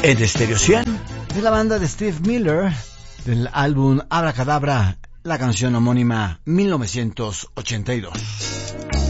En Estéreo 100, de la banda de Steve Miller, del álbum Abracadabra, la canción homónima 1982.